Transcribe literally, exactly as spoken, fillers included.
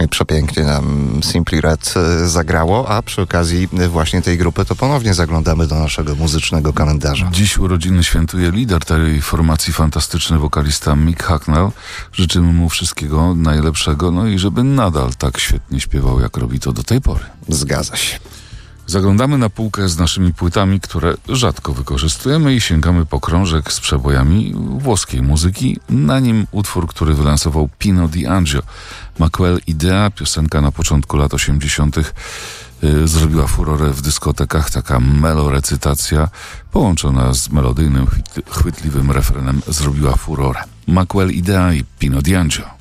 I przepięknie nam Simply Red zagrało, a przy okazji właśnie tej grupy to ponownie zaglądamy do naszego muzycznego kalendarza. Dziś urodziny świętuje lider tej formacji, fantastyczny wokalista Mick Hucknall. Życzymy mu wszystkiego najlepszego, no i żeby nadal tak świetnie śpiewał, jak robi to do tej pory. Zgadza się. Zaglądamy na półkę z naszymi płytami, które rzadko wykorzystujemy i sięgamy po krążek z przebojami włoskiej muzyki. Na nim utwór, który wylansował Pino Di Angio. Ma quel idea, piosenka na początku lat osiemdziesiątych Yy, zrobiła furorę w dyskotekach. Taka melorecytacja połączona z melodyjnym, chwytliwym refrenem zrobiła furorę. Ma quel idea i Pino Di Angio.